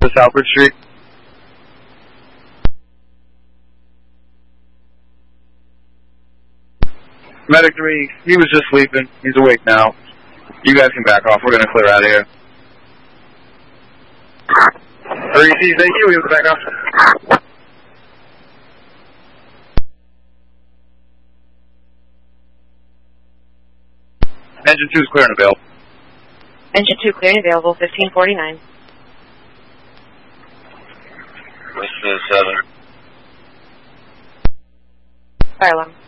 to Southbridge Street. Medic 3, he was just sleeping. He's awake now. You guys can back off. We're going to clear out of here. 3C, thank you. We have to back off. Engine 2 is clear and available. Engine 2 clear and available, 1549. This is 7. Fire alarm.